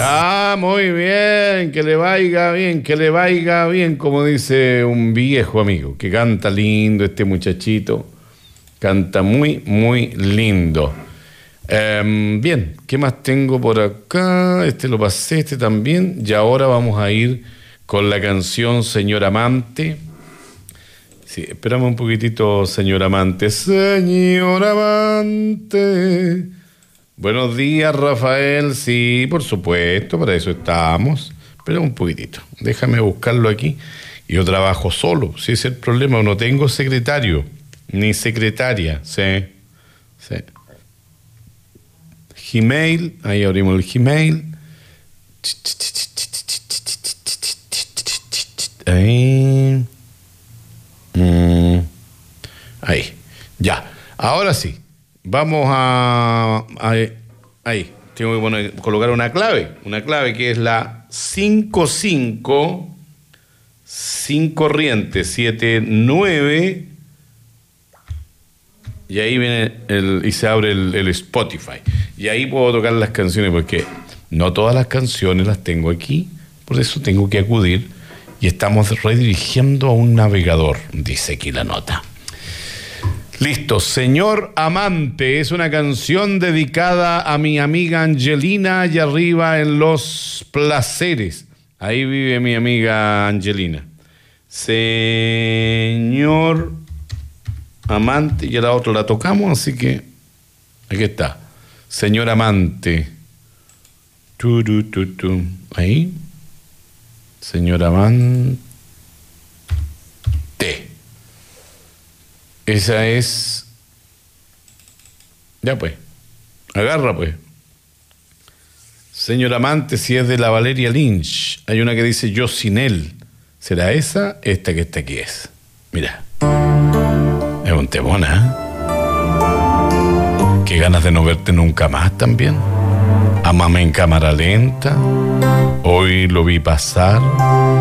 Ah, muy bien, que le vaya bien, como dice un viejo amigo, que canta lindo este muchachito, canta muy, muy lindo. Bien, ¿qué más tengo por acá? Este lo pasé, este también, y ahora vamos a ir con la canción Señor Amante. Sí, espérame un poquitito, señor Amante. Señor Amante. Buenos días, Rafael. Sí, por supuesto, para eso estamos. Espera un poquitito, déjame buscarlo aquí. Yo trabajo solo, si ese es el problema. No tengo secretario, ni secretaria. Sí, sí. Gmail, ahí abrimos el Gmail. Ahí. Ahí, ya. Ahora sí, vamos ahí, tengo que colocar una clave que es la 55 sin corriente 79, y ahí viene y se abre el Spotify, y ahí puedo tocar las canciones, porque no todas las canciones las tengo aquí, por eso tengo que acudir. Y estamos redirigiendo a un navegador, dice aquí la nota. Listo, Señor Amante, es una canción dedicada a mi amiga Angelina, allá arriba en Los Placeres. Ahí vive mi amiga Angelina. Señor Amante, y a la otra la tocamos, así que aquí está. Señor Amante. Ahí. Señor Amante. Esa es. Ya pues. Agarra pues. Señor Amante, si es de la Valeria Lynch. Hay una que dice Yo sin él. ¿Será esa? Esta que está aquí es. Mira. Es un temona, ¿eh? Qué ganas de no verte nunca más también. Ámame en cámara lenta. Hoy lo vi pasar.